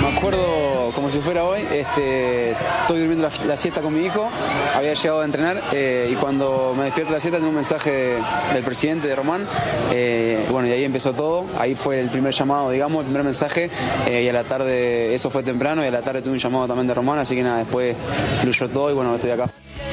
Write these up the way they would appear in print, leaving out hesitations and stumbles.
Me acuerdo como si fuera hoy, estoy durmiendo la siesta con mi hijo, había llegado a entrenar y cuando me despierto de la siesta tengo un mensaje del presidente de Román, bueno, y ahí empezó todo, ahí fue el primer llamado, digamos, el primer mensaje, y a la tarde, eso fue temprano, y a la tarde tuve un llamado también de Román, así que nada, después fluyó todo y bueno, estoy acá.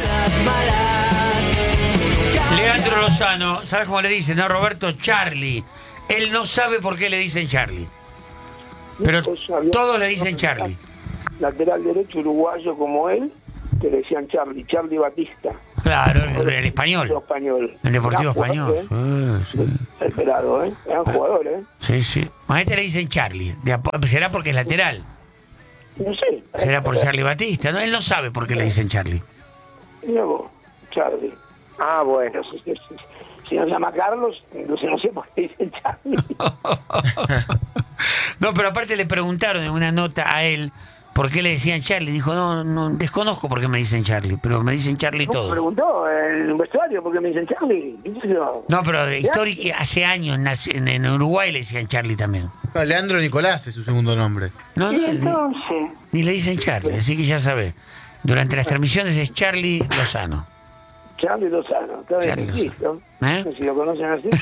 Leandro Lozano, ¿sabes cómo le dicen, no, Roberto? Charlie. Él no sabe por qué le dicen Charlie. Pero todos le dicen Charlie. Lateral derecho uruguayo como él, que le decían Charlie, Charlie Batista. Claro, el español. El Deportivo Español. Sí. El pelado, Eran jugadores, Sí, sí. A este le dicen Charlie. ¿Será porque es lateral? No sé. ¿Será por Charlie Batista? No, él no sabe por qué le dicen Charlie. Mira vos, Charlie. Ah, bueno, si nos llama Carlos, entonces no sé por qué dicen Charlie. No, pero aparte le preguntaron en una nota a él por qué le decían Charlie. Dijo, no desconozco por qué me dicen Charlie, pero me dicen Charlie ¿No todo. preguntó en un vestuario por qué me dicen Charlie? No, pero de histórico, hace años en Uruguay le decían Charlie también. Leandro Nicolás es su segundo nombre. No, entonces... ni le dicen Charlie, así que ya sabés. Durante las transmisiones es Charlie Lozano. Charlie Lozano, está bien, listo. No sé si lo conocen así.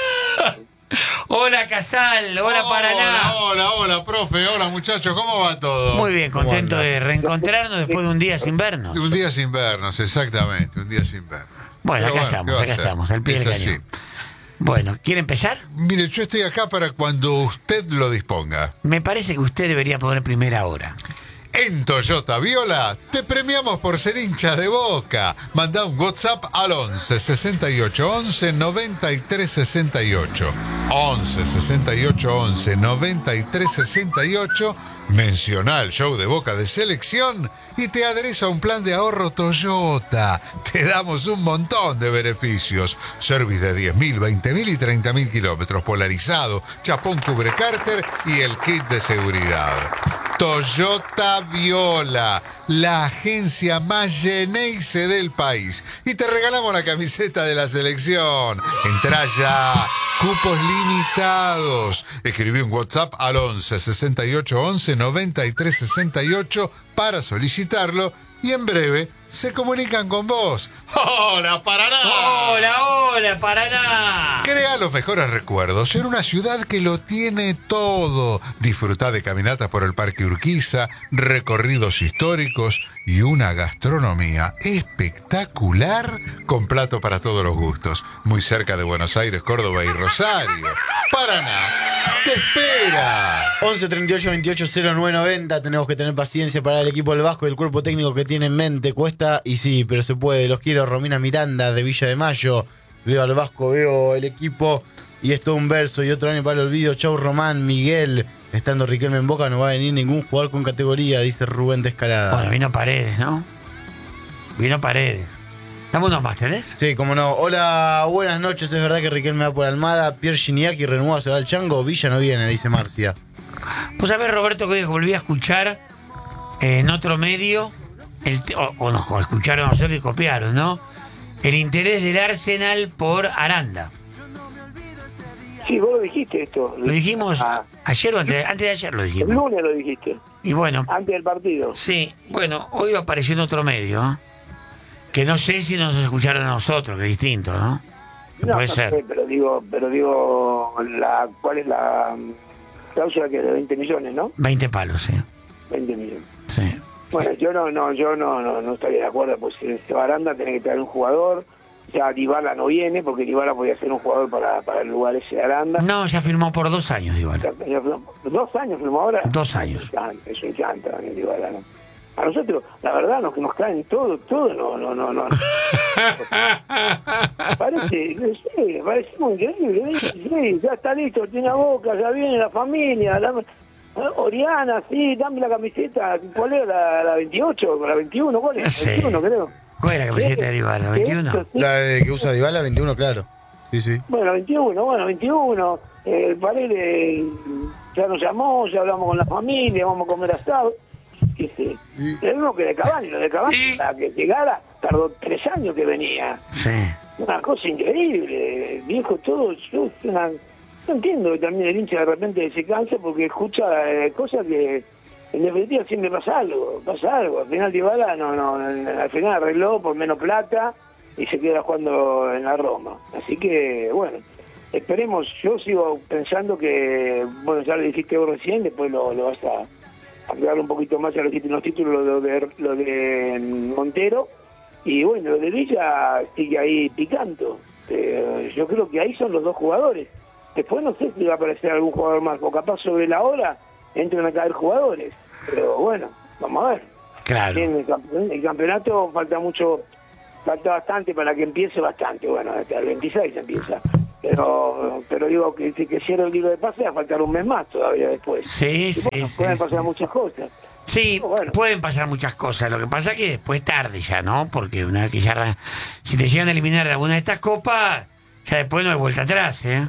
Hola Casal, hola Paraná. Hola, profe, hola muchachos, ¿cómo va todo? Muy bien, contento de reencontrarnos después de un día sin vernos. Un día sin vernos, exactamente, un día sin vernos. Bueno, acá estamos, al pie del cañón. Bueno, ¿quiere empezar? Mire, yo estoy acá para cuando usted lo disponga. Me parece que usted debería poner primera hora. En Toyota Viola te premiamos por ser hincha de Boca. Manda un WhatsApp al 11 68 11 93 68. 11 68 11 93 68. Menciona el show de Boca de selección y te adheresa a un plan de ahorro Toyota. Te damos un montón de beneficios. Service de 10.000, 20.000 y 30.000 kilómetros. Polarizado, chapón cubre cárter y el kit de seguridad. Toyota Viola, la agencia más Geneise del país. Y te regalamos la camiseta de la selección. Entrá ya. Cupos limitados. Escribí un WhatsApp al 11 68 11 93 68 para solicitarlo y en breve se comunican con vos. ¡Hola, Paraná! ¡Hola, Paraná! Crea los mejores recuerdos en una ciudad que lo tiene todo. Disfrutá de caminatas por el Parque Urquiza, recorridos históricos y una gastronomía espectacular con plato para todos los gustos. Muy cerca de Buenos Aires, Córdoba y Rosario. Paraná te espera. 11 38 28 09 90. Tenemos que tener paciencia para el equipo del Vasco y el cuerpo técnico que tiene en mente. Cuesta y sí, pero se puede. Los quiero. Romina Miranda de Villa de Mayo. Veo al Vasco, veo el equipo y es todo un verso. Y otro año para el olvido. Chau Román, Miguel. Estando Riquelme en Boca no va a venir ningún jugador con categoría, dice Rubén de Escalada. Bueno, vino Paredes, ¿no? Vino Paredes. ¿Dame unos más, tenés? Sí, cómo no. Hola, buenas noches. Es verdad que Riquelme va por Almada. Pierre Gignac y renueva se va al Chango. Villa no viene, dice Marcia. Pues a ver, Roberto, que volví a escuchar en otro medio, o nos escucharon a nosotros y copiaron, ¿no? El interés del Arsenal por Aranda. Sí, vos lo dijiste esto. Lo dijimos ayer o antes de ayer lo dijimos. El lunes lo dijiste. Y bueno. Antes del partido. Sí, bueno, hoy apareció en otro medio, ¿eh? Que no sé si nos escucharon a nosotros, que es distinto, ¿no? No, puede no ser. Sé, pero digo, ¿cuál es la cláusula que es de 20 millones, no? 20 palos, sí. 20 millones. Sí. Bueno, yo no estaría de acuerdo, pues si se va Aranda tiene que traer un jugador. Ya Dybala no viene, porque Dybala podía ser un jugador para el lugar ese de Aranda. No, ya firmó por 2 años Dybala. 2 años firmó ahora. 2 años. Es un chanta también Dybala, ¿no? A nosotros, la verdad, nos traen todo, no. Parecemos increíble, sí, ya está listo, tiene a Boca, ya viene la familia, Oriana, sí, dame la camiseta, ¿cuál es? ¿La 28? ¿La 21? ¿Cuál es? Sí. 21, creo. ¿Cuál es la camiseta de Dybala? ¿La 21? La de que usa Dybala, 21, claro. Sí. Bueno, 21. Paredes ya nos llamó, ya hablamos con la familia, vamos a comer asado. Sí. El mismo que de Cavani, lo de Cavani, para que llegara, tardó 3 años que venía. Sí. Una cosa increíble, viejo, todo. No entiendo que también el hincha de repente se cansa porque escucha cosas que en definitiva siempre pasa algo. Al final Dybala al final arregló por menos plata y se queda jugando en la Roma. Así que, bueno, esperemos. Yo sigo pensando que, bueno, ya lo dijiste vos recién, después lo vas a aclarar un poquito más a los títulos, lo de Montero. Y bueno, lo de Villa sigue ahí picando. Yo creo que ahí son los dos jugadores. Después no sé si va a aparecer algún jugador más, o capaz sobre la hora entran a caer jugadores. Pero bueno, vamos a ver. Claro. El campeonato falta bastante para que empiece bastante. Bueno, hasta el 26 empieza. Pero digo que cierre el libro de pases va a faltar un mes más todavía después. Sí, bueno, pueden pasar muchas cosas. Sí, bueno, pueden pasar muchas cosas. Lo que pasa es que después tarde ya, ¿no? Porque una vez que ya... Si te llegan a eliminar de alguna de estas copas, ya después no hay vuelta atrás, ¿eh?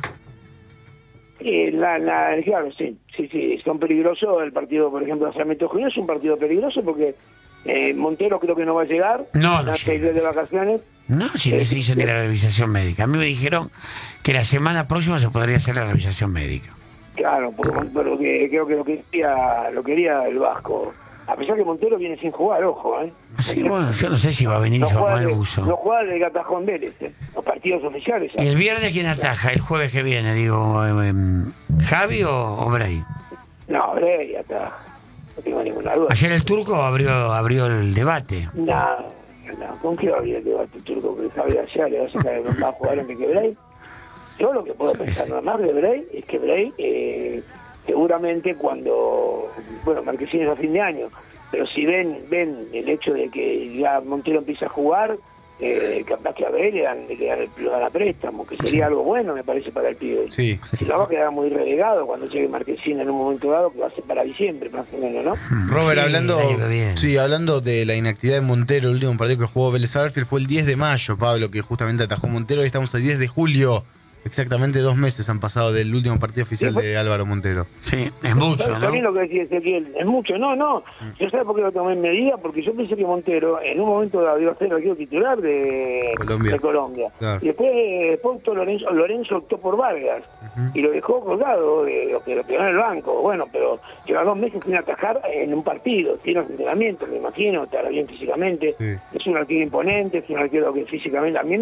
Claro, sí, son peligrosos. El partido, por ejemplo, de Sarmiento Junín es un partido peligroso porque Montero creo que no va a llegar. No llega de vacaciones. No, si no se hizo ni la revisación médica. A mí me dijeron que la semana próxima se podría hacer la revisación médica. Claro, pero creo que lo quería el Vasco. A pesar que Montero viene sin jugar, ojo, ¿eh? Sí, bueno, yo no sé si va a venir y se va a poner buzo. No juega el atajó en Vélez, los partidos oficiales. ¿Y el viernes quién ataja? El jueves que viene, digo, ¿Javi o Bray? No, Bray ataja. No tengo ninguna duda. Ayer el turco abrió el debate. No, ¿con qué va a abrir el debate el turco? Que Javi allá le va a sacar el más jugador que Bray. Yo lo que puedo pensar nada más de Bray es que Bray seguramente cuando, bueno, Marquesín es a fin de año, pero si ven el hecho de que ya Montero empieza a jugar, capaz que a Bray le dan a préstamo, que sería algo bueno, me parece, para el pibe. Sí. Si lo va a quedar muy relegado cuando llegue Marquesín en un momento dado, que va a ser para diciembre, más o menos, ¿no? Robert, Sí, hablando de la inactividad de Montero, el último partido que jugó Vélez Sarsfield fue el 10 de mayo, Pablo, que justamente atajó Montero, y estamos al 10 de julio. Exactamente 2 meses han pasado del último partido oficial de Álvaro Montero. Sí, es mucho, ¿no? También lo que decía Ezequiel, es mucho, no. Yo sé por qué lo tomé en medida, porque yo pensé que Montero en un momento iba a ser el arquero titular de Colombia. Claro. Y después Lorenzo optó por Vargas y lo dejó colgado, lo quedó en el banco. Bueno, pero lleva 2 meses sin atajar en un partido, sin entrenamiento, me imagino, estará bien físicamente. Sí. Es un arquero imponente, es un arquero que físicamente a mí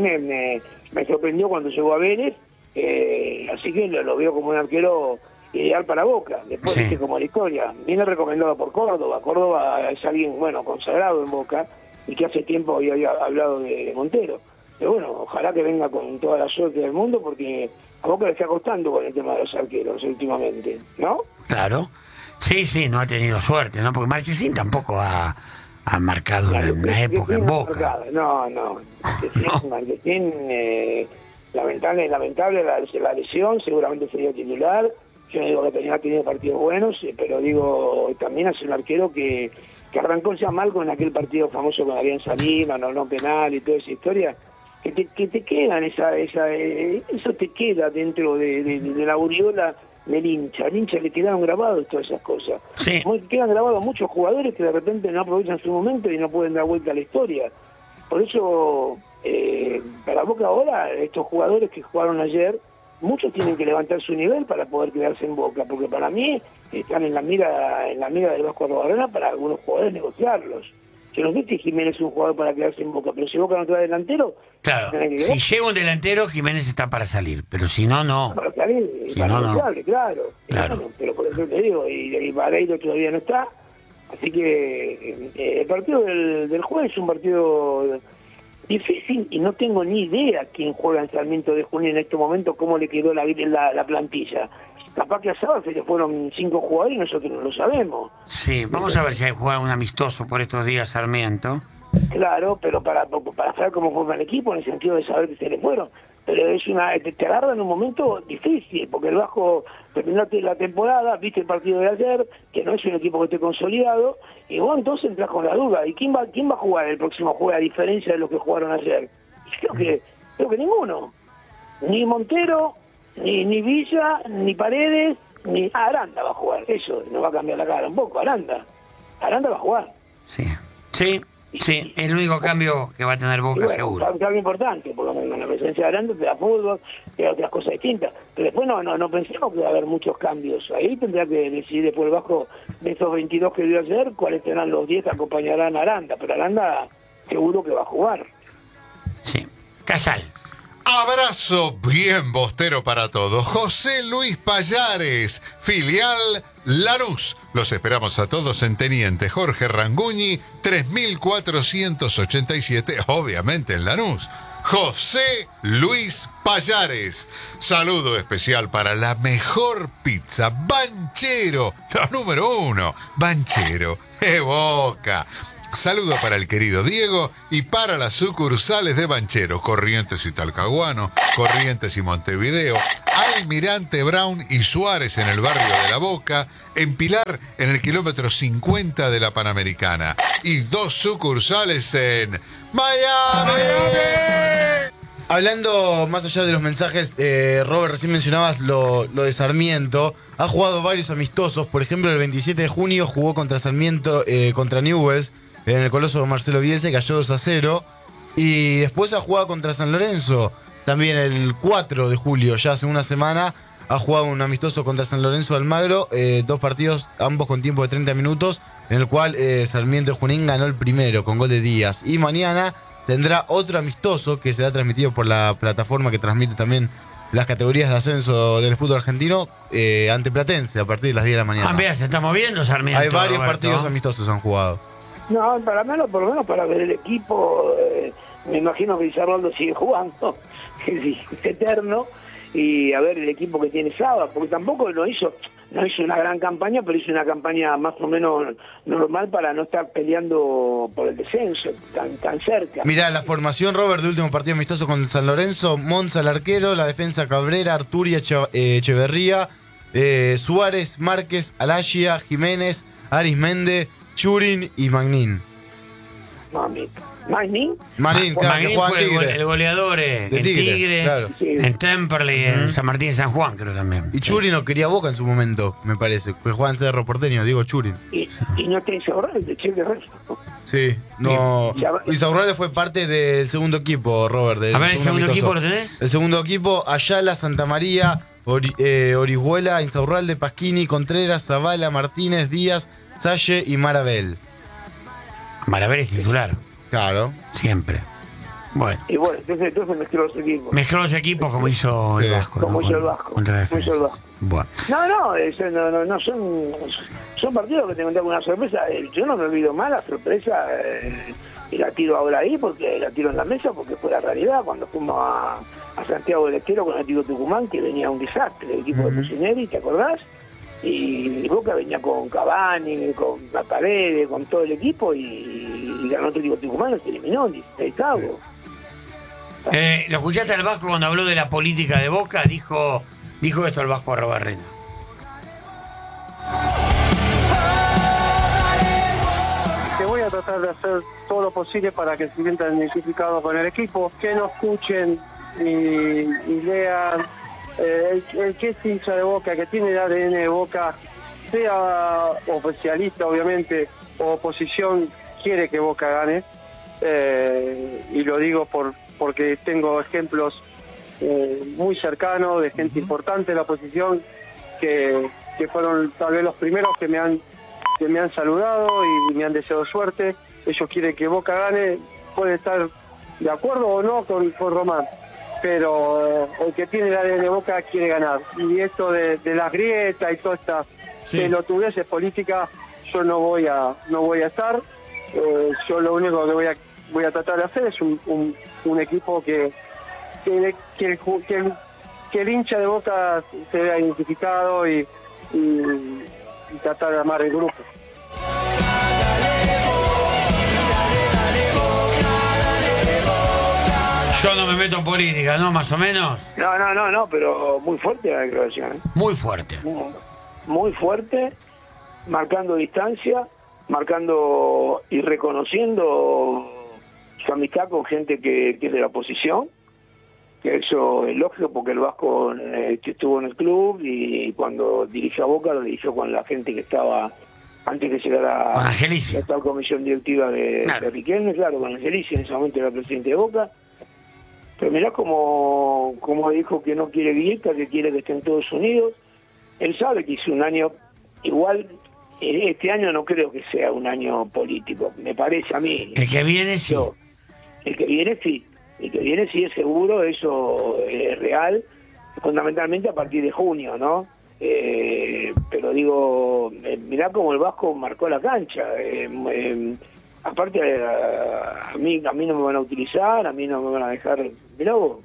me sorprendió cuando llegó a Vélez, así que lo veo como un arquero ideal para Boca. Después, sí, como la historia, viene recomendado por Córdoba. Córdoba es alguien, bueno, consagrado en Boca y que hace tiempo había hablado de Montero. Pero bueno, ojalá que venga con toda la suerte del mundo, porque a Boca le está costando con el tema de los arqueros últimamente, ¿no? Claro. Sí, no ha tenido suerte, ¿no? Porque Marchesín tampoco ha marcado una época en Boca. No. Marchesín, lamentable la lesión, seguramente sería titular. Yo no digo que ha tenido partidos buenos, pero digo, también es un arquero que arrancó ya mal con aquel partido famoso con Alianza Lima, no penal y toda esa historia, que te quedan eso te queda dentro de la aureola del hincha. Al hincha le quedaron grabados todas esas cosas. Sí. Quedan grabados muchos jugadores que de repente no aprovechan su momento y no pueden dar vuelta a la historia. Por eso, para Boca ahora, estos jugadores que jugaron ayer, muchos tienen que levantar su nivel para poder quedarse en Boca, porque para mí están en la mira del Vasco Arrobarrena para algunos jugadores negociarlos. Yo no sé si Jiménez es un jugador para quedarse en Boca, pero si Boca no trae delantero... Claro, si llega un delantero, Jiménez está para salir, pero si no, no. Para salir, si para no. Claro. Claro. Pero por eso te digo, y Vareiro todavía no está, así que el partido del jueves es un partido difícil y no tengo ni idea quién juega en Sarmiento de Junín en este momento, cómo le quedó la plantilla. Capaz que a sábado se le fueron 5 jugadores y nosotros no lo sabemos. Sí, vamos a ver si hay jugar un amistoso por estos días Sarmiento. Claro, pero para saber cómo forma el equipo, en el sentido de saber que se le fueron. Pero te agarra en un momento difícil, porque el Vasco terminó la temporada, viste el partido de ayer, que no es un equipo que esté consolidado, y bueno, entonces entras con la duda. ¿Y quién va a jugar el próximo juego, a diferencia de los que jugaron ayer? Creo que ninguno. Ni Montero, ni Villa, ni Paredes, ni Aranda va a jugar. Eso nos va a cambiar la cara un poco. Aranda va a jugar. Sí. Sí, es el único cambio que va a tener Boca, bueno, seguro. un cambio importante, por lo menos la presencia de Aranda te da fútbol, te da otras cosas distintas. Pero después no pensemos que va a haber muchos cambios. Ahí tendrá que decidir después el Vasco, de esos 22 que dio ayer, cuáles serán los 10 que acompañarán a Aranda. Pero Aranda seguro que va a jugar. Sí. Casal. Abrazo bien bostero para todos. José Luis Payares, filial Lanús. Los esperamos a todos en Teniente Jorge Ranguñi, 3487, obviamente en Lanús. José Luis Payares. Saludo especial para la mejor pizza, Banchero, la número 1, Banchero, de Boca. Saludo para el querido Diego y para las sucursales de Banchero, Corrientes y Talcahuano, Corrientes y Montevideo, Almirante Brown y Suárez en el barrio de La Boca, en Pilar en el kilómetro 50 de la Panamericana y 2 sucursales en Miami. Hablando más allá de los mensajes, Robert, recién mencionabas lo de Sarmiento. Ha jugado varios amistosos. Por ejemplo, el 27 de junio jugó contra Sarmiento, contra Newell's, en el Coloso de Marcelo Bielsa, y cayó 2-0. Y después ha jugado contra San Lorenzo. También el 4 de julio, ya hace una semana, ha jugado un amistoso contra San Lorenzo de Almagro. 2 partidos, ambos con tiempo de 30 minutos, en el cual Sarmiento de Junín ganó el primero con gol de Díaz. Y mañana tendrá otro amistoso que será transmitido por la plataforma que transmite también las categorías de ascenso del fútbol argentino, ante Platense, a partir de las 10 de la mañana. Mira, se está moviendo Sarmiento. Hay varios Roberto, partidos amistosos han jugado. No, por lo menos para ver el equipo, me imagino que Villarraldo sigue jugando, es eterno, y a ver el equipo que tiene Saba, porque tampoco no hizo una gran campaña, pero hizo una campaña más o menos normal para no estar peleando por el descenso tan cerca. Mirá, la formación, Robert, de último partido amistoso con San Lorenzo: Monza el arquero, la defensa Cabrera, Arturia, Echeverría, Suárez, Márquez, Alagia, Jiménez, Arismende, Churin y Magnín. ¿Magnín? Magnín, claro, Magnín que juega fue en Tigre. el goleador De en Tigre, claro. Sí. en Temperley, en San Martín de San Juan, creo también. Y Churin no quería Boca en su momento, me parece, que juega en Cerro Porteño, digo Churin. Y no está Insaurralde, de Che Guerrero. Sí, no. Isaurralde fue parte del segundo equipo, Robert. A ver, ¿el segundo amistoso. equipo lo tenés? El segundo equipo: Ayala, Santa María, Orihuela, Insaurralde, Pasquini, Contreras, Zavala, Martínez, Díaz, Salle y Marabel. Marabel es titular, Claro. siempre. Bueno, Y bueno, entonces mezcló los equipos. mezcló los equipos como hizo Sí, el Vasco. como ¿no? hizo el Vasco. Contra Como hizo el Defensa. Vasco. Bueno. No, son partidos que te conté una sorpresa. Yo no me olvido más la sorpresa, y la tiro ahora ahí, porque la tiro en la mesa, porque fue la realidad. Cuando fuimos a Santiago del Estero con el equipo Tucumán, que venía un desastre, el equipo de Pucineri, ¿te acordás? Y Boca venía con Cavani, con la Paredes, con todo el equipo, y ganó otro equipo Tucumán, se eliminó en 16 avos. ¿Lo escuchaste al Vasco cuando habló de la política de Boca? Dijo esto el Vasco Arrobarrena. Que voy a tratar de hacer todo lo posible para que se sientan identificados con el equipo, que no escuchen y lean. El que es hincha de Boca, que tiene el ADN de Boca, sea oficialista obviamente o oposición, quiere que Boca gane, y lo digo porque tengo ejemplos muy cercanos de gente importante de la oposición que fueron tal vez los primeros que me han saludado y me han deseado suerte. Ellos quieren que Boca gane, puede estar de acuerdo o no con Román, pero el que tiene la de Boca quiere ganar. Y esto de las grietas y toda esta pelotudez política, yo no voy a estar. Yo lo único que voy a tratar de hacer es un equipo que el hincha de Boca se vea identificado y tratar de amar el grupo. Yo no me meto en política, ¿no? Más o menos. No, pero muy fuerte la declaración. Muy fuerte. Muy fuerte, marcando distancia, marcando y reconociendo su amistad con gente que es de la oposición, que eso es lógico porque el Vasco estuvo en el club y cuando dirigió a Boca lo dirigió con la gente que estaba antes que llegara Con Angelici. la actual comisión directiva de Riquelme, claro, con Angelici, en ese momento era presidente de Boca. Pero mirá como dijo que no quiere Grieta, que quiere que estén todos unidos. Él sabe que hizo un año igual. Este año no creo que sea un año político, me parece a mí. El que viene sí. El que viene sí. El que viene sí es seguro, eso es real, fundamentalmente a partir de junio, ¿no? Pero digo, mirá cómo el Vasco marcó la cancha. Aparte, a mí no me van a utilizar, a mí no me van a dejar, mirá vos,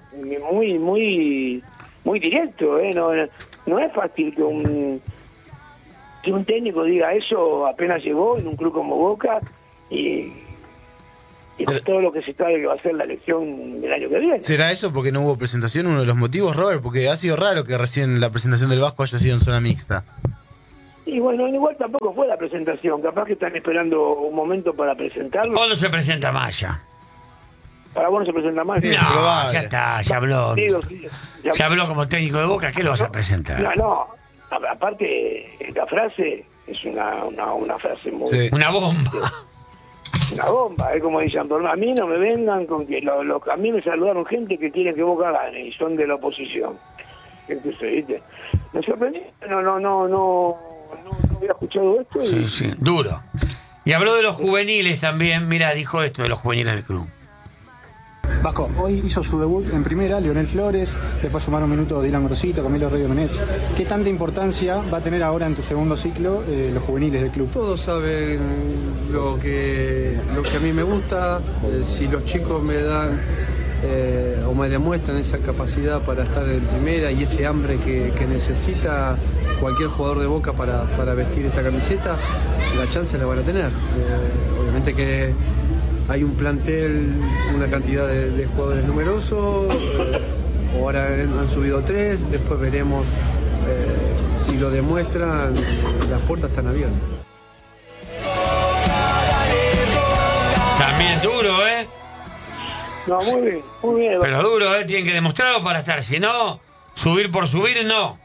muy directo, no es fácil que un técnico diga eso apenas llegó en un club como Boca y con todo lo que se sabe que va a ser la elección del año que viene. ¿Será eso porque no hubo presentación? Uno de los motivos, Robert, porque ha sido raro que recién la presentación del Vasco haya sido en zona mixta. Y bueno, igual tampoco fue la presentación, capaz que están esperando un momento para presentarlo. ¿Cuándo se presenta Maya? Para vos no se presenta más. No, ya está, ya habló. Ya habló como técnico de Boca, ¿qué lo vas a presentar? No, aparte, esta frase es una frase muy... Sí. Una bomba. Una bomba, es como dicen, a mí no me vengan con que a mí me saludaron gente que quiere que Boca gane y son de la oposición. Entonces, ¿viste? Me sorprendí, no había escuchado esto. Sí, duro. Y habló de los juveniles también, mira, dijo esto de los juveniles del club. Vasco, hoy hizo su debut en primera, Leonel Flores, después sumaron minutos Dylan Grosito, Camilo Rey Menech. ¿Qué tanta importancia va a tener ahora en tu segundo ciclo los juveniles del club? Todos saben lo que a mí me gusta, si los chicos me dan o me demuestran esa capacidad para estar en primera y ese hambre que necesita cualquier jugador de Boca para vestir esta camiseta, la chance la van a tener. Obviamente que hay un plantel, una cantidad de jugadores numerosos, ahora han subido 3, después veremos si lo demuestran, las puertas están abiertas. También duro, ¿eh? No, muy bien. Pero duro, ¿eh? Tienen que demostrarlo para estar, si no, subir por subir, no.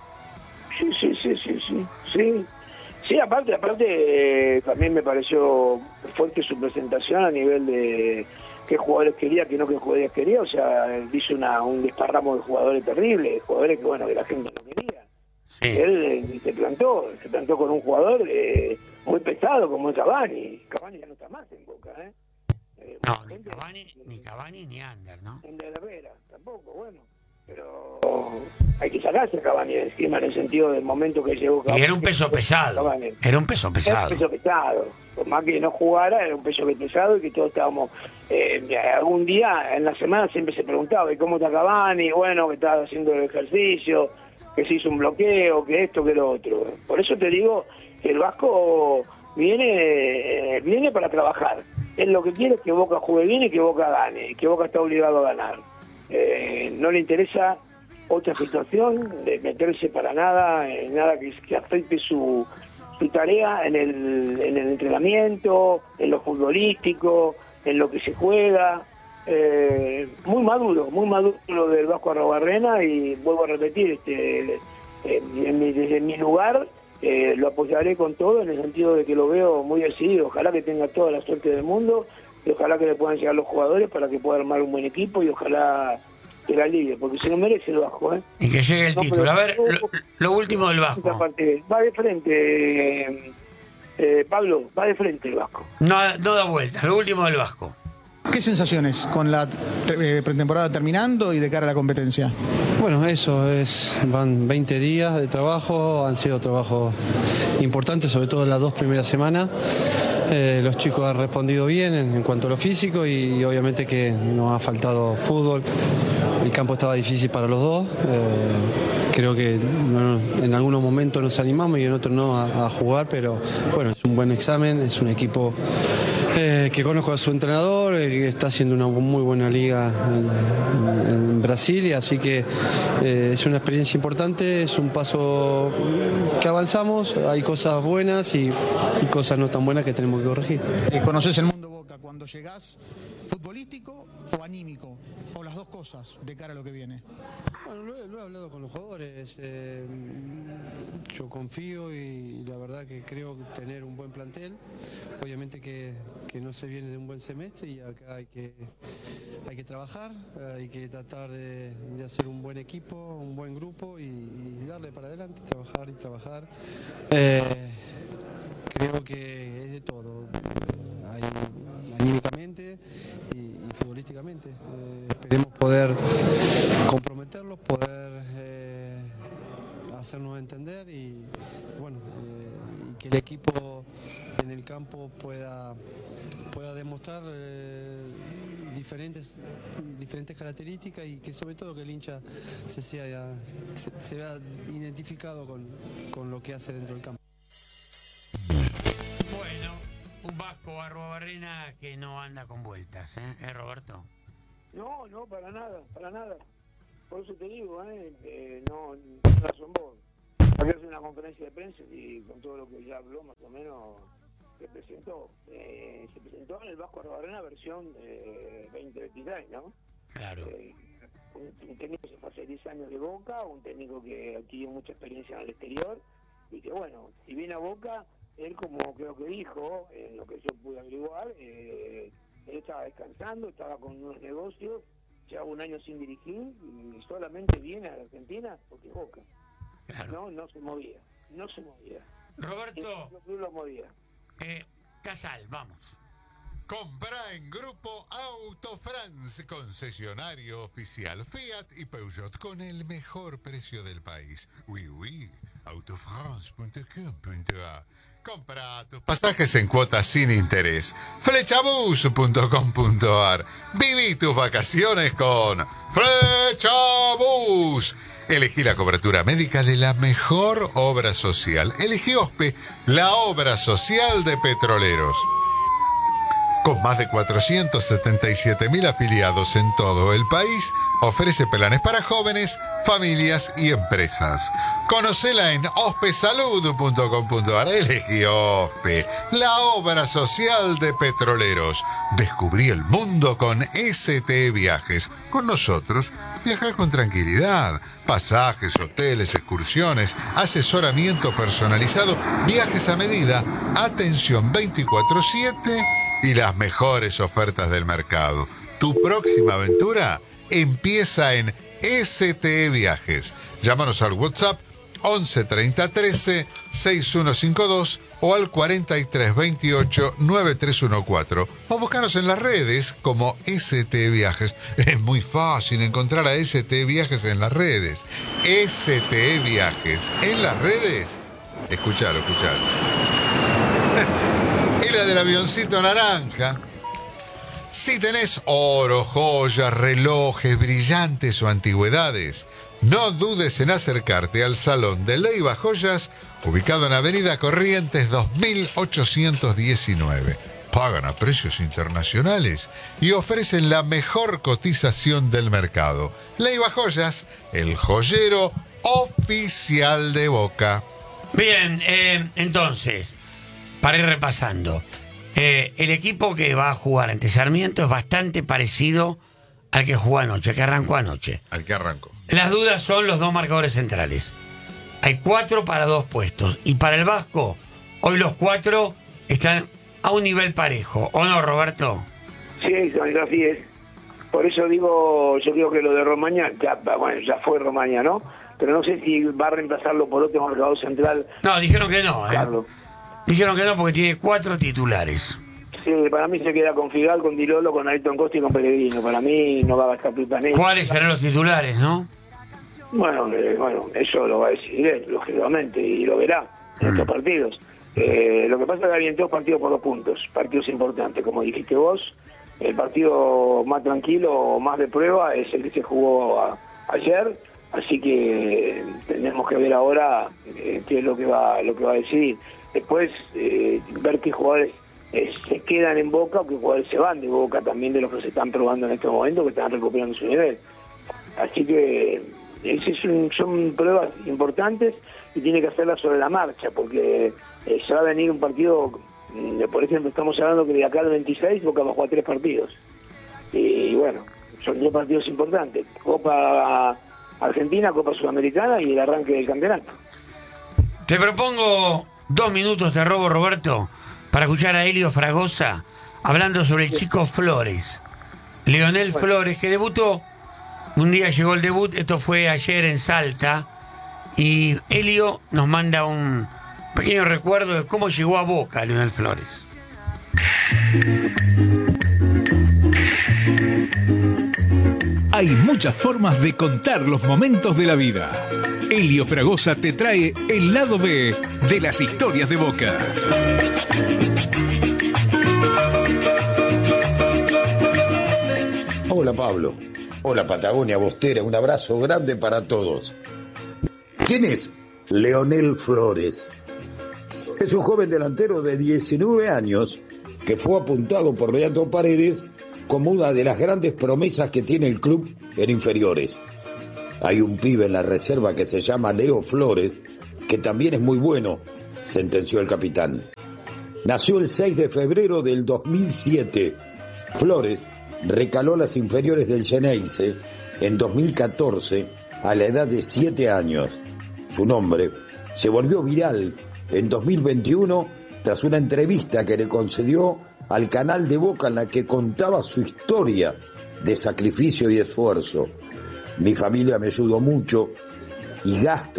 Sí. Sí, aparte también me pareció fuerte su presentación a nivel de qué jugadores quería, qué jugadores quería, o sea, hizo un desparramo de jugadores terribles, jugadores que la gente no quería. Sí. Él se plantó con un jugador muy pesado como es Cavani. Cavani ya no está más en Boca, No, ni Cavani ni Ander, ¿no? En de Herrera tampoco, bueno. Pero hay que sacarse a Cavani encima en el sentido del momento que llegó Cavani. Y era un peso pesado. Era un peso pesado. Era un peso pesado. Por más que no jugara, era un peso pesado y que todos estábamos... algún día en la semana siempre se preguntaba, ¿y cómo está Cavani? Bueno, que estaba haciendo el ejercicio, que se hizo un bloqueo, que esto, que lo otro. Por eso te digo que el Vasco viene para trabajar. Él lo que quiere es que Boca juegue bien y que Boca gane, que Boca está obligado a ganar. No le interesa otra situación de meterse para nada, nada que afecte su tarea en el entrenamiento, en lo futbolístico, en lo que se juega. Muy maduro lo del Vasco Arrobarrena, y vuelvo a repetir, desde mi lugar lo apoyaré con todo, en el sentido de que lo veo muy decidido. Ojalá que tenga toda la suerte del mundo y ojalá que le puedan llegar los jugadores para que pueda armar un buen equipo y ojalá que la ligue, porque se lo merece el Vasco. Y que llegue el título. A ver, lo último del Vasco. Va de frente, Pablo, va de frente el Vasco. No da vuelta, lo último del Vasco. ¿Qué sensaciones con la pretemporada terminando y de cara a la competencia? Bueno, van 20 días de trabajo, han sido trabajos importantes, sobre todo en las 2 primeras semanas. Los chicos han respondido bien en cuanto a lo físico y obviamente que nos ha faltado fútbol. El campo estaba difícil para los dos. Creo que en algunos momentos nos animamos y en otros no a jugar, pero bueno, es un buen examen, es un equipo que conozco a su entrenador, que está haciendo una muy buena liga en Brasil, y así que es una experiencia importante, es un paso que avanzamos, hay cosas buenas y cosas no tan buenas que tenemos que corregir. ¿Conoces el mundo Boca? cuando llegás, futbolístico o anímico, o las dos cosas de cara a lo que viene? Bueno, lo he hablado con los jugadores, yo confío y la verdad que creo tener un buen plantel. Obviamente que no se viene de un buen semestre y acá hay que trabajar, hay que tratar de hacer un buen equipo, un buen grupo y darle para adelante, trabajar y trabajar. Creo que es de todo, anímicamente y futbolísticamente. Esperemos poder comprometerlos, poder hacernos entender y bueno, y que el equipo en el campo pueda demostrar diferentes características y que sobre todo que el hincha se vea identificado con lo que hace dentro del campo. Bueno, un Vasco Arruabarrena que no anda con vueltas, ¿eh, Roberto? No, para nada. Por eso te digo, no razón vos. Hay que hacer una conferencia de prensa y con todo lo que ya habló, más o menos, se presentó en el Vasco Arruabarrena versión 2023, ¿no? Claro. Un técnico que se fue hace 10 años de Boca, un técnico que adquirió mucha experiencia en el exterior, y que bueno, si viene a Boca, él como creo que dijo, en lo que yo pude averiguar, él estaba descansando, estaba con unos negocios, llevaba un año sin dirigir y solamente viene a la Argentina porque Boca. Claro. No se movía. Roberto, lo movía. Casal, vamos. Compra en Grupo Autofrance, concesionario oficial Fiat y Peugeot con el mejor precio del país. Oui, autofrance.com.ar. Compra tus pasajes en cuotas sin interés. Flechabus.com.ar. Viví tus vacaciones con Flechabus. Elegí la cobertura médica de la mejor obra social. Elegí OSPE, la obra social de Petroleros. Con más de 477.000 afiliados en todo el país, ofrece planes para jóvenes, familias y empresas. Conocela en ospesalud.com.ar. Elegí OSPE, la obra social de Petroleros. Descubrí el mundo con ST Viajes. Con nosotros, viaja con tranquilidad. Pasajes, hoteles, excursiones, asesoramiento personalizado, viajes a medida, atención 24/7 y las mejores ofertas del mercado. Tu próxima aventura empieza en ST Viajes. Llámanos al WhatsApp 11 30 13 6152 o al 43 28 9314 o buscaros en las redes como ST Viajes. Es muy fácil encontrar a ST Viajes en las redes. ST Viajes en las redes. Escuchalo. Y la del avioncito naranja. Si tenés oro, joyas, relojes, brillantes o antigüedades, no dudes en acercarte al Salón de Leiva Joyas, ubicado en Avenida Corrientes 2819. Pagan a precios internacionales y ofrecen la mejor cotización del mercado. Leiva Joyas, el joyero oficial de Boca. Bien, entonces, para ir repasando, el equipo que va a jugar ante Sarmiento es bastante parecido al que jugó anoche, al que arrancó anoche. Las dudas son los dos marcadores centrales. Hay 4 para 2 puestos. Y para el Vasco, hoy los 4 están a un nivel parejo. ¿O no, Roberto? Sí, así es. Por eso digo, yo creo que lo de Romaña, ya fue Romaña, ¿no? Pero no sé si va a reemplazarlo por otro marcador central. No, dijeron que no, Carlos. Dijeron que no porque tiene 4 titulares. Sí, para mí se queda con Figal, con Dilolo, con Ayrton Costa y con Pellegrino. Para mí no va a gastar plata en eso. ¿Cuáles serán los titulares, no? Bueno, eso lo va a decidir él, lógicamente, y lo verá en estos partidos. Lo que pasa es que había 2 partidos por 2 puntos, partidos importantes, como dijiste vos. El partido más tranquilo, más de prueba, es el que se jugó ayer, así que tenemos que ver ahora qué es lo que va a decidir. Después, ver qué jugadores se quedan en Boca o qué jugadores se van de Boca, también de los que se están probando en este momento, que están recuperando su nivel. Así que son pruebas importantes y tiene que hacerlas sobre la marcha, porque se va a venir un partido Por ejemplo, estamos hablando que de acá al 26 Boca va a jugar 3 partidos. Y bueno, son 3 partidos importantes. Copa Argentina, Copa Sudamericana y el arranque del campeonato. Te propongo 2 minutos de robo, Roberto, para escuchar a Elio Fragosa hablando sobre el chico Flores. Leonel Flores, que debutó, un día llegó el debut, esto fue ayer en Salta, y Elio nos manda un pequeño recuerdo de cómo llegó a Boca Leonel Flores. Hay muchas formas de contar los momentos de la vida. Elio Fragosa te trae el lado B de las historias de Boca. Hola Pablo, hola Patagonia Bostera, un abrazo grande para todos. ¿Quién es Leonel Flores? Es un joven delantero de 19 años que fue apuntado por Leandro Paredes como una de las grandes promesas que tiene el club en inferiores. Hay un pibe en la reserva que se llama Leo Flores, que también es muy bueno, sentenció el capitán. Nació el 6 de febrero del 2007. Flores recaló las inferiores del Xeneize en 2014 a la edad de 7 años. Su nombre se volvió viral en 2021 tras una entrevista que le concedió al canal de Boca en la que contaba su historia de sacrificio y esfuerzo. Mi familia me ayudó mucho y gasta